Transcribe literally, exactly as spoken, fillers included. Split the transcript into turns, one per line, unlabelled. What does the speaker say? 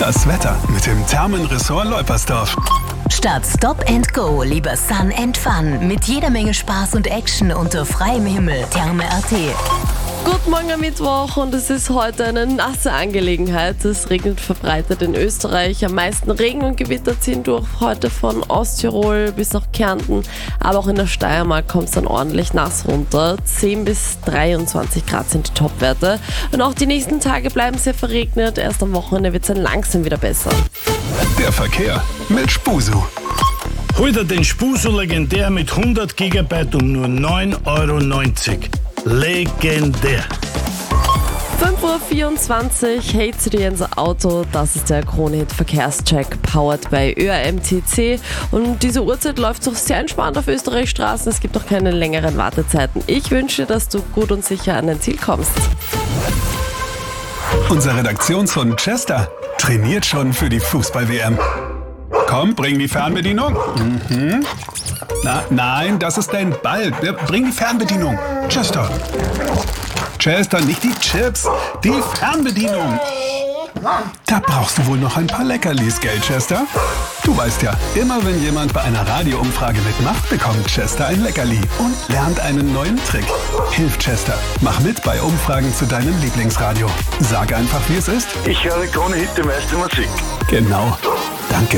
Das Wetter mit dem Thermenressort Leupersdorf.
Statt Stop and Go lieber Sun and Fun mit jeder Menge Spaß und Action unter freiem Himmel. Therme Punkt at.
Guten Morgen am Mittwoch und es ist heute eine nasse Angelegenheit. Es regnet verbreitet in Österreich. Am meisten Regen und Gewitter ziehen durch heute von Osttirol bis nach Kärnten. Aber auch in der Steiermark kommt es dann ordentlich nass runter. zehn bis dreiundzwanzig Grad sind die Topwerte. Und auch die nächsten Tage bleiben sehr verregnet. Erst am Wochenende wird es dann langsam wieder besser.
Der Verkehr mit Spusu.
Hol dir den Spusu legendär mit hundert Gigabyte um nur neun Euro neunzig. Legendär.
fünf Uhr vierundzwanzig, hey zu dir ins Auto, das ist der Krone-Hit Verkehrscheck, powered by Ö A M T C. Und diese Uhrzeit läuft doch sehr entspannt auf Österreichs Straßen, es gibt auch keine längeren Wartezeiten. Ich wünsche, dass du gut und sicher an dein Ziel kommst.
Unser Redaktionshund Chester trainiert schon für die Fußball-W M. Komm, bring die Fernbedienung. Mhm. Na, nein, das ist dein Ball. Bring die Fernbedienung. Chester. Chester, nicht die Chips, die Fernbedienung. Da brauchst du wohl noch ein paar Leckerlis, gell, Chester? Du weißt ja, immer wenn jemand bei einer Radioumfrage mitmacht, bekommt Chester ein Leckerli und lernt einen neuen Trick. Hilf Chester, mach mit bei Umfragen zu deinem Lieblingsradio. Sag einfach, wie es ist.
Ich höre Krone-Hit, die meiste Musik.
Genau. Danke.